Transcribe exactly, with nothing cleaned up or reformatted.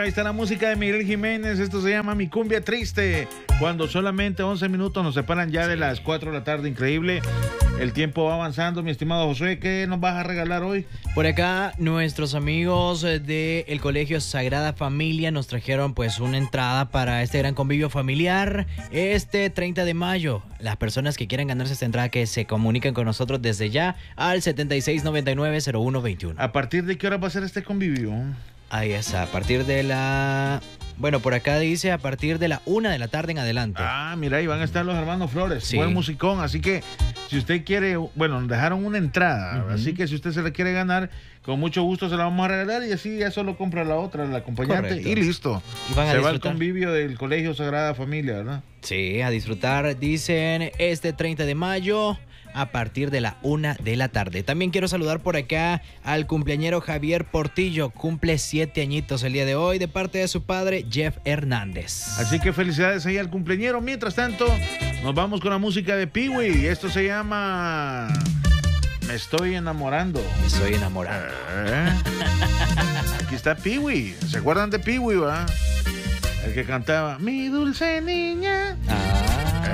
Ahí está la música de Miguel Jiménez, esto se llama Mi Cumbia Triste, cuando solamente once minutos nos separan ya de las cuatro de la tarde, increíble. El tiempo va avanzando, mi estimado Josué, ¿qué nos vas a regalar hoy? Por acá, nuestros amigos del Colegio Sagrada Familia nos trajeron pues una entrada para este gran convivio familiar este treinta de mayo. Las personas que quieran ganarse esta entrada que se comuniquen con nosotros desde ya al setenta y seis noventa y nueve cero uno veintiuno. ¿A partir de qué hora va a ser este convivio? Ahí está, a partir de la... Bueno, por acá dice a partir de la una de la tarde en adelante. Ah, mira, ahí van a estar los hermanos Flores, Sí. buen musicón, así que si usted quiere, bueno, nos dejaron una entrada, Uh-huh. así que si usted se la quiere ganar, con mucho gusto se la vamos a regalar y así ya solo compra la otra, la acompañante. Correcto. Y listo. Y van a se va al disfrutar. convivio del Colegio Sagrada Familia, ¿verdad? Sí, a disfrutar, dicen, este treinta de mayo a partir de la una de la tarde. También quiero saludar por acá al cumpleañero Javier Portillo, cumple siete añitos el día de hoy, de parte de su padre Jeff Hernández. Así que felicidades ahí al cumpleañero. Mientras tanto, nos vamos con la música de Pee-wee. Esto se llama Me Estoy Enamorando. Me estoy enamorando. ¿Eh? Aquí está Pee-wee. ¿Se acuerdan de Pee-wee, va? El que cantaba Mi dulce niña. Ah.